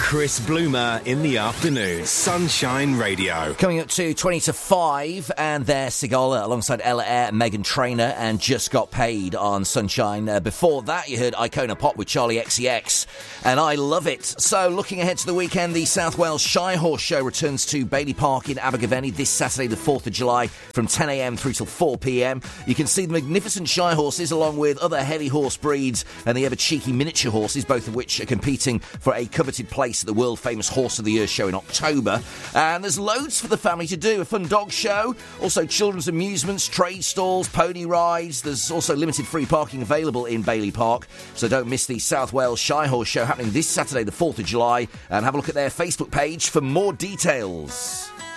Chris Bloomer in the afternoon. Sunshine Radio. Coming up to 20 to 5, and there's Sigala alongside Ella Eyre and Megan Trainor, and Just Got Paid on Sunshine. Before that, you heard Icona Pop with Charlie XCX, and I love it. So, looking ahead to the weekend, the South Wales Shy Horse Show returns to Bailey Park in Abergavenny this Saturday, the 4th of July, from 10 a.m. through till 4 p.m. You can see the magnificent Shy Horses along with other heavy horse breeds and the ever-cheeky miniature horses, both of which are competing for a coveted place at the world-famous Horse of the Year show in October. And there's loads for the family to do. A fun dog show, also children's amusements, trade stalls, pony rides. There's also limited free parking available in Bailey Park, so don't miss the South Wales Shy Horse Show happening this Saturday, the 4th of July, and have a look at their Facebook page for more details.